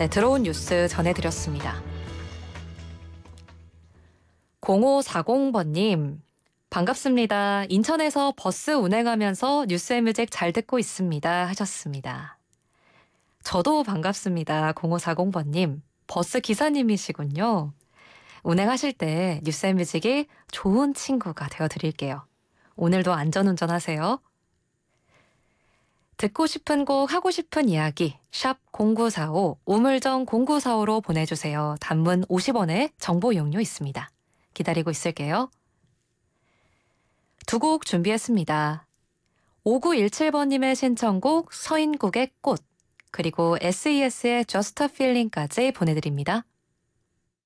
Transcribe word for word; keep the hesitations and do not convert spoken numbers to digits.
네, 들어온 뉴스 전해드렸습니다. 공오사공번님, 반갑습니다. 인천에서 버스 운행하면서 뉴스앤뮤직 잘 듣고 있습니다 하셨습니다. 저도 반갑습니다. 공오사공번님, 버스 기사님이시군요. 운행하실 때 뉴스앤뮤직이 좋은 친구가 되어드릴게요. 오늘도 안전운전 하세요. 듣고 싶은 곡, 하고 싶은 이야기 샵 공구사오, 우물정 공구사오로 보내주세요. 단문 오십 원에 정보 이용료 있습니다. 기다리고 있을게요. 두 곡 준비했습니다. 오구일칠번님의 신청곡 서인국의 꽃, 그리고 에스이에스의 Just a Feeling까지 보내드립니다.